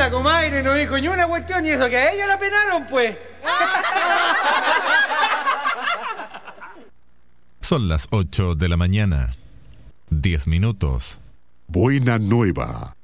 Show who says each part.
Speaker 1: la comadre no dijo ni una cuestión y eso que a ella la penaron, pues.
Speaker 2: Son las 8 de la mañana. 10 minutos.
Speaker 3: Buena nueva.